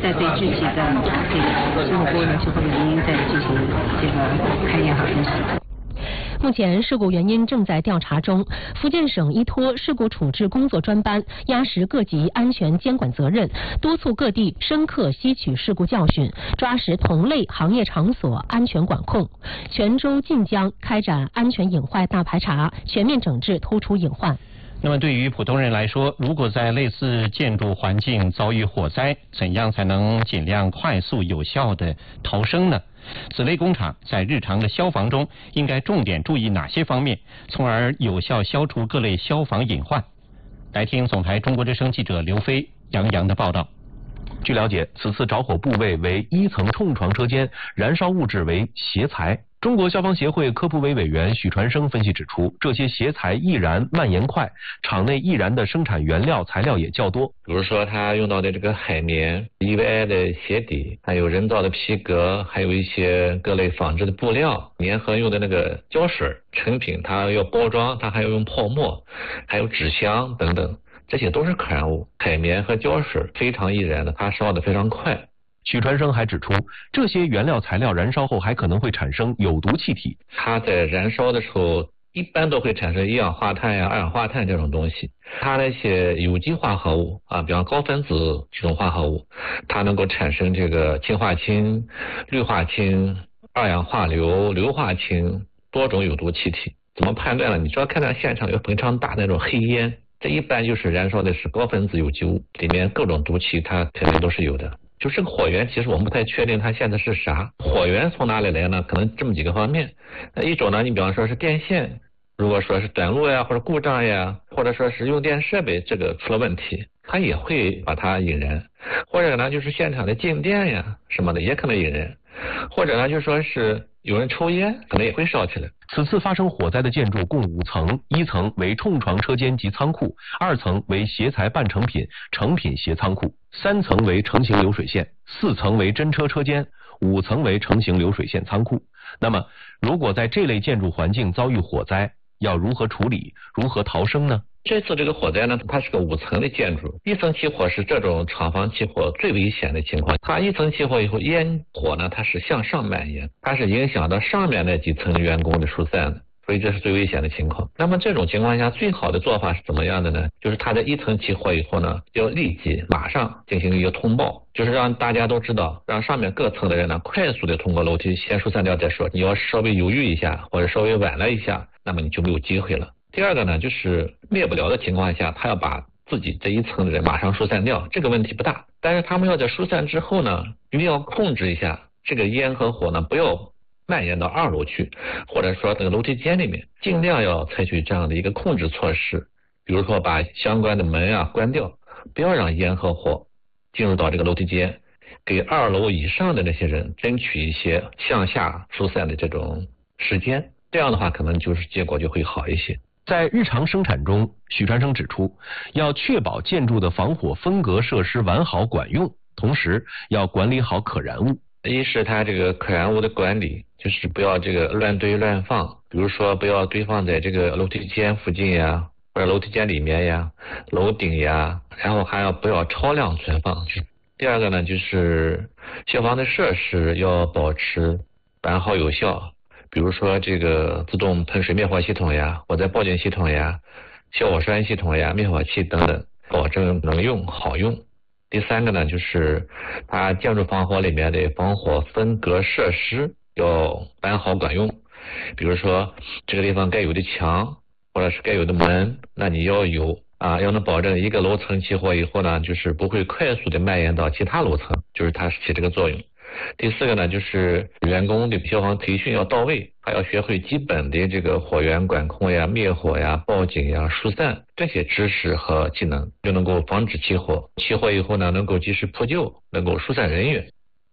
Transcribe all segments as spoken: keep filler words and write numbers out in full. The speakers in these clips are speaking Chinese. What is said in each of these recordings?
在对具体的这个事故过的事故原因再进行这个勘验和分析。 目前事故原因正在调查中，福建省依托事故处置工作专班，压实各级安全监管责任，督促各地深刻吸取事故教训，抓实同类行业场所安全管控。泉州、晋江开展安全隐患大排查，全面整治突出隐患。 那么对于普通人来说，如果在类似建筑环境遭遇火灾，怎样才能尽量快速有效的逃生呢？此类工厂在日常的消防中应该重点注意哪些方面，从而有效消除各类消防隐患？来听总台中国之声记者刘飞、杨洋的报道。 据了解，此次着火部位为一层冲床车间，燃烧物质为鞋材。中国消防协会科普委委员许传生分析指出，这些鞋材易燃蔓延快，厂内易燃的生产原料材料也较多。 比如说它用到的这个海绵、E V I 的鞋底，还有人造的皮革，还有一些各类纺织的布料，粘合用的那个胶水成品，它要包装，它还要用泡沫，还有纸箱等等，这些都是可燃物。海绵和胶水非常易燃的，它烧得非常快。 许传生还指出，这些原料材料燃烧后还可能会产生有毒气体。 它在燃烧的时候，一般都会产生一氧化碳呀、二氧化碳这种东西。它那些有机化合物啊，比方高分子这种化合物，它能够产生这个氢化氢、氯化氢、二氧化硫、硫化氢多种有毒气体。怎么判断呢？你只要看到现场有非常大的那种黑烟，这一般就是燃烧的是高分子有机物，里面各种毒气它肯定都是有的。就这个火源，其实我们不太确定它现在是啥。火源从哪里来呢？可能这么几个方面。一种呢，你比方说是电线，如果说是短路呀，或者故障呀，或者说是用电设备这个出了问题，它也会把它引燃。或者呢，就是现场的静电呀什么的也可能引燃。或者呢，就说是有人抽烟，可能也会烧起来。 此次发生火灾的建筑共五层，一层为冲床车间及仓库，二层为鞋材半成品、成品鞋仓库，三层为成型流水线，四层为真车车间，五层为成型流水线仓库。那么，如果在这类建筑环境遭遇火灾，要如何处理、如何逃生呢？ 这次这个火灾呢，它是个五层的建筑，一层起火是这种厂房起火最危险的情况。它一层起火以后，烟火呢它是向上蔓延，它是影响到上面那几层员工的疏散的，所以这是最危险的情况。那么这种情况下，最好的做法是怎么样的呢？就是它在一层起火以后呢，要立即马上进行一个通报，就是让大家都知道，让上面各层的人呢快速的通过楼梯先疏散掉再说。你要稍微犹豫一下，或者稍微晚了一下，那么你就没有机会了。第二个呢，就是灭不了的情况下，他要把自己这一层的人马上疏散掉，这个问题不大。但是他们要在疏散之后呢，一定要控制一下这个烟和火呢，不要蔓延到二楼去，或者说这个楼梯间里面，尽量要采取这样的一个控制措施，比如说把相关的门啊关掉，不要让烟和火进入到这个楼梯间，给二楼以上的那些人争取一些向下疏散的这种时间，这样的话可能就是结果就会好一些。 在日常生产中，许传生指出，要确保建筑的防火分隔设施完好管用，同时要管理好可燃物。 一是它这个可燃物的管理，就是不要这个乱堆乱放，比如说不要堆放在这个楼梯间附近呀，或者楼梯间里面呀、楼顶呀，然后还要不要超量存放。第二个呢，就是消防的设施要保持完好有效。比如说这个自动喷水灭火系统呀，或者报警系统呀、消火栓系统呀、灭火器等等，保证能用好用。第三个呢，就是它建筑防火里面的防火分隔设施要完好管用。比如说这个地方该有的墙或者是该有的门，那你要有啊，要能保证一个楼层起火以后呢，就是不会快速的蔓延到其他楼层，就是它起这个作用。第四个呢，就是员工的消防培训要到位，还要学会基本的这个火源管控呀、灭火呀、报警呀、疏散这些知识和技能，就能够防止起火。起火以后呢，能够及时扑救，能够疏散人员。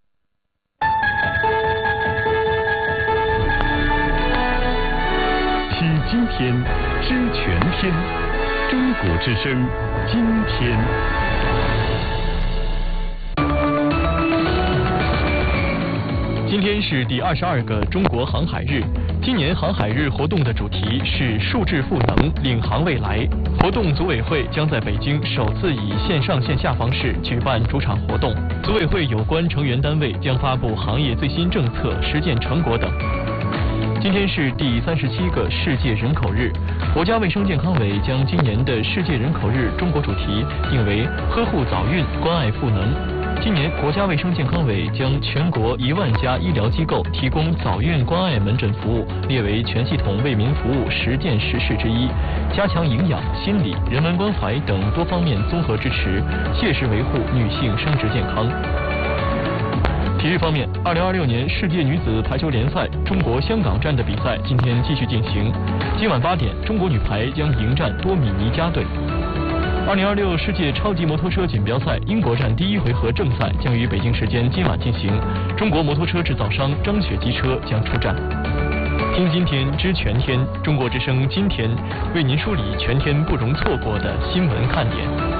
体今天，知全天，中国之声，今天。今天是第二十二个中国航海日， 今年航海日活动的主题是数字赋能，领航未来。活动组委会将在北京首次以线上线下方式举办主场活动，组委会有关成员单位将发布行业最新政策、实践成果等。今天是第三十七个世界人口日，国家卫生健康委将今年的世界人口日中国主题定为呵护早孕，关爱赋能。今年国家卫生健康委将全国一万家医疗机构提供早孕关爱门诊服务列为全系统为民服务十件实事之一，加强营养、心理、人文关怀等多方面综合支持，切实维护女性生殖健康。体育方面，二零二六年世界女子排球联赛中国香港站的比赛今天继续进行。今晚八点，中国女排将迎战多米尼加队。二零二六世界超级摩托车锦标赛英国站第一回合正赛将于北京时间今晚进行，中国摩托车制造商张雪机车将出战。听今天知全天，中国之声今天为您梳理全天不容错过的新闻看点。